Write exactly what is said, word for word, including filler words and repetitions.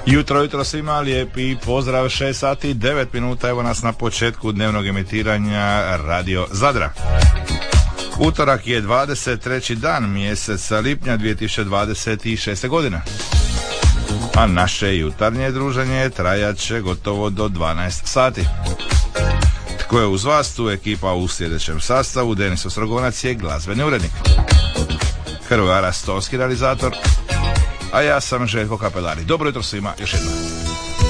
Jutro, jutro svima, lijepi pozdrav, šest sati i devet minuta, evo nas na početku dnevnog emitiranja Radio Zadra. Utorak je dvadeset treći dan mjeseca lipnja dvije tisuće dvadeset šeste. godine. A naše jutarnje druženje trajat će gotovo do dvanaest sati. Tko je uz vas, tu ekipa u sljedećem sastavu: Denis Ostrogonac je glazbeni urednik, Hrvoje Aras tonski realizator, a ja sam Željko Kapelari. Dobro jutro svima još jednom.